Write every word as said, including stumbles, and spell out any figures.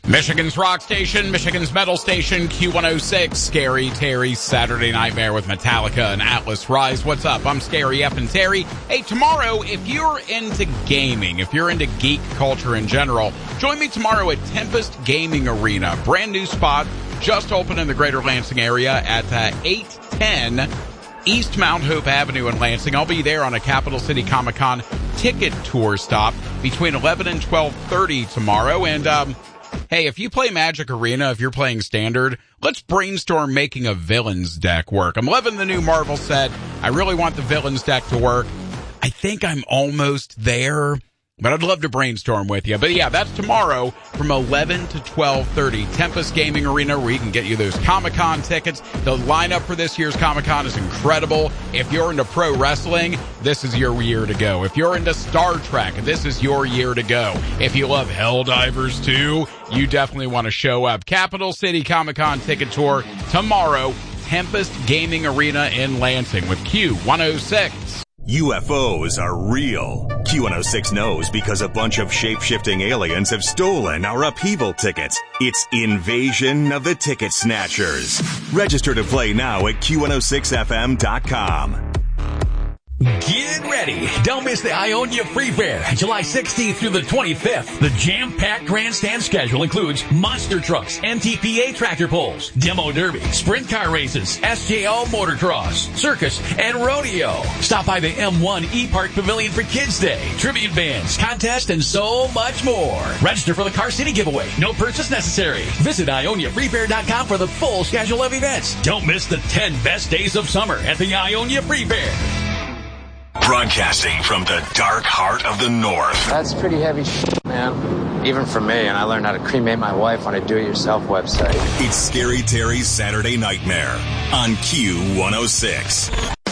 Michigan's rock station, Michigan's metal station, Q one oh six, Scary Terry's Saturday Nightmare with Metallica and Atlas Rise. What's up? I'm Scary F and Terry. Hey, tomorrow, if you're into gaming, if you're into geek culture in general, join me tomorrow at Tempest Gaming Arena. Brand new spot, just opened in the greater Lansing area at uh, eight ten East Mount Hope Avenue in Lansing. I'll be there on a Capital City Comic-Con ticket tour stop between eleven and twelve thirty tomorrow. And, um... hey, if you play Magic Arena, if you're playing Standard, let's brainstorm making a Villains deck work. I'm loving the new Marvel set. I really want the Villains deck to work. I think I'm almost there, but I'd love to brainstorm with you. But yeah, that's tomorrow from eleven to twelve thirty. Tempest Gaming Arena, where you can get you those Comic-Con tickets. The lineup for this year's Comic-Con is incredible. If you're into pro wrestling, this is your year to go. If you're into Star Trek, this is your year to go. If you love Helldivers too, you definitely want to show up. Capital City Comic-Con ticket tour tomorrow. Tempest Gaming Arena in Lansing with Q one oh six. U F Os are real. Q one oh six knows because a bunch of shape-shifting aliens have stolen our upheaval tickets. It's Invasion of the Ticket Snatchers. Register to play now at Q one oh six F M dot com. Get ready. Don't miss the Ionia Free Fair, July sixteenth through the twenty-fifth. The jam-packed grandstand schedule includes monster trucks, M T P A tractor pulls, demo derby, sprint car races, S J O motocross, circus, and rodeo. Stop by the M one E-Park Pavilion for Kids Day, tribute bands, contest, and so much more. Register for the Car City giveaway. No purchase necessary. Visit Ionia Free Fair dot com for the full schedule of events. Don't miss the ten best days of summer at the Ionia Free Fair. Broadcasting from the dark heart of the North. That's pretty heavy shit, man. Even for me, and I learned how to cremate my wife on a do-it-yourself website. It's Scary Terry's Saturday Nightmare on Q one oh six.